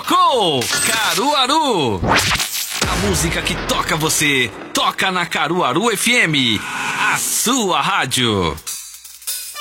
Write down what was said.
Tocou Caruaru. A música que toca você, toca na Caruaru FM, a sua rádio.